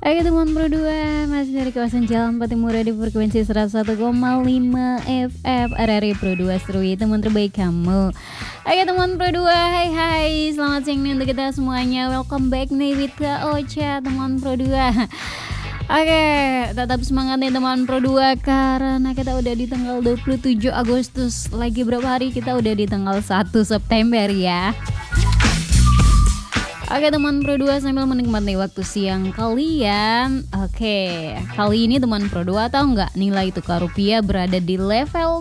Oke teman berdua, masih dari kawasan Jalan Patimura di frekuensi 101,5 FM RRI Pro 2 Serui, teman terbaik kamu. Oke teman berdua, hai selamat siang nih untuk kita semuanya. Welcome back nih with Kak Ocha, teman berdua. Oke, tetap semangat nih teman Pro 2 karena kita udah di tanggal 27 Agustus. Lagi berapa hari kita udah di tanggal 1 September ya. Oke teman Pro 2, sambil menikmati waktu siang kalian. Oke, kali ini teman Pro 2 tahu nggak nilai tukar rupiah berada di level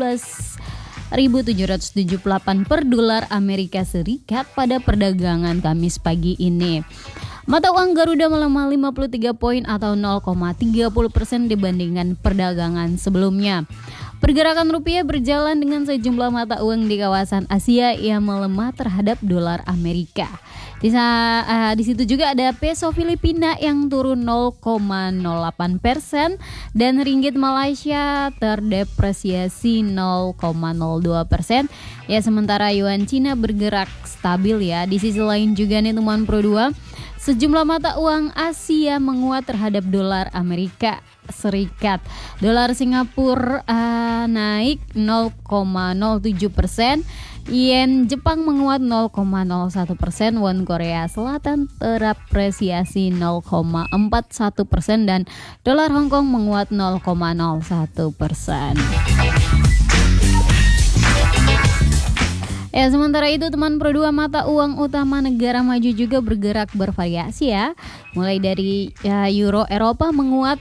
17.778 per dolar Amerika Serikat pada perdagangan Kamis pagi ini. Mata uang Garuda melemah 53 poin atau 0,30% dibandingkan perdagangan sebelumnya. Pergerakan rupiah berjalan dengan sejumlah mata uang di kawasan Asia yang melemah terhadap dolar Amerika. Di situ juga ada peso Filipina yang turun 0,08% dan ringgit Malaysia terdepresiasi 0,02%. Ya, sementara yuan Cina bergerak stabil ya. Di sisi lain juga nih teman Pro 2, sejumlah mata uang Asia menguat terhadap dolar Amerika Serikat. Dolar Singapura naik 0,07%, yen Jepang menguat 0,01%, won Korea Selatan terapresiasi 0,41% dan dolar Hong Kong menguat 0,01%. Ya, sementara itu teman Pro 2, mata uang utama negara maju juga bergerak bervariasi ya. Mulai dari euro Eropa menguat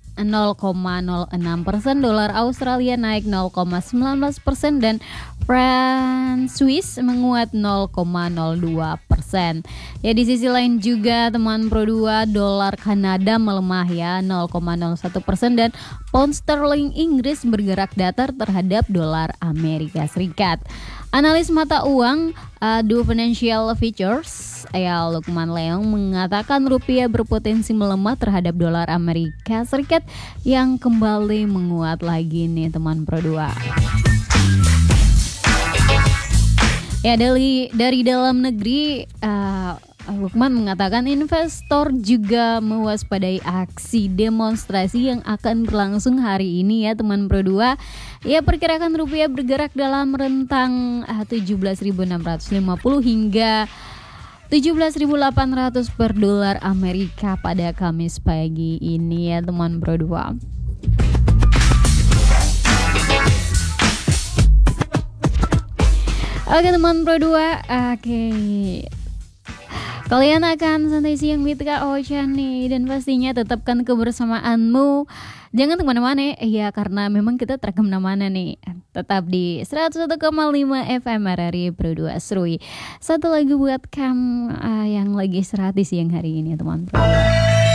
0,06%, dolar Australia naik 0,19% dan franc Swiss menguat 0,02%. Ya, di sisi lain juga teman Pro 2, dolar Kanada melemah ya 0,01% dan pound sterling Inggris bergerak datar terhadap dolar Amerika Serikat. Analis mata uang Do Financial Features Lukman Leong mengatakan rupiah berpotensi melemah terhadap dolar Amerika Serikat yang kembali menguat lagi nih teman Pro 2. Ya, dari dalam negeri, Lukman mengatakan investor juga mewaspadai aksi demonstrasi yang akan berlangsung hari ini ya teman Pro 2. Ya, perkirakan rupiah bergerak dalam rentang 17.650 hingga 17.800 per dolar Amerika pada Kamis pagi ini ya teman Pro 2. Oke teman Pro 2, kalian akan santai siang with Kak Ocha nih, dan pastinya tetapkan kebersamaanmu. Jangan kemana-mana ya, karena memang kita terkemana-mana nih. Tetap di 101,5 FM RRI Pro 2 Serui. Satu lagu buat kamu yang lagi istirahat di siang hari ini teman Pro 2.